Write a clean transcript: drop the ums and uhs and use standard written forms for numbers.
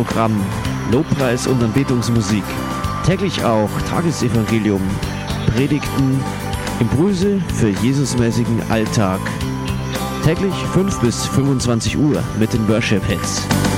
Programm, Lobpreis und Anbetungsmusik. Täglich auch Tagesevangelium, Predigten, Impulse für Jesusmäßigen Alltag. Täglich 5 bis 25 Uhr mit den Worship Hits.